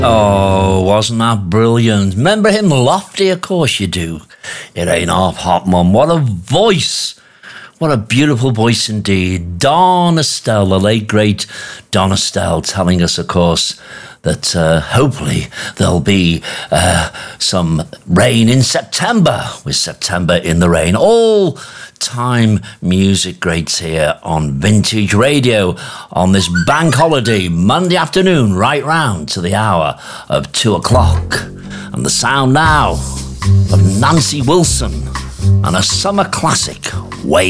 Oh, wasn't that brilliant? Remember him, Lofty? Of course you do. It ain't half hot, Mum. What a voice. What a beautiful voice indeed. Don Estelle, the late great Don Estelle, telling us, of course, that hopefully there'll be some rain in September, with September in the rain. All time music greats here on Vintage Radio on this bank holiday Monday afternoon, right round to the hour of 2 o'clock. And the sound now of Nancy Wilson and a summer classic, Way